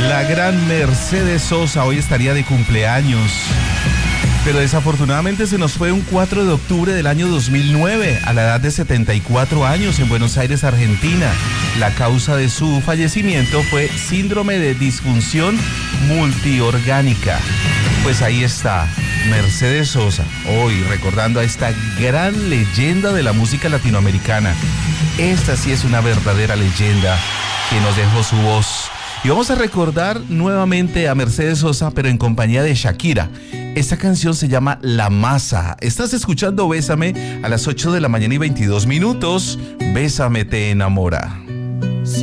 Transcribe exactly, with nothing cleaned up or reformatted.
La gran Mercedes Sosa hoy estaría de cumpleaños, pero desafortunadamente se nos fue un cuatro de octubre del año dos mil nueve, a la edad de setenta y cuatro años, en Buenos Aires, Argentina. La causa de su fallecimiento fue síndrome de disfunción multiorgánica. Pues ahí está, Mercedes Sosa, hoy recordando a esta gran leyenda de la música latinoamericana. Esta sí es una verdadera leyenda que nos dejó su voz. Y vamos a recordar nuevamente a Mercedes Sosa, pero en compañía de Shakira. Esta canción se llama La Masa. Estás escuchando Bésame a las ocho de la mañana y veintidós minutos. Bésame te enamora.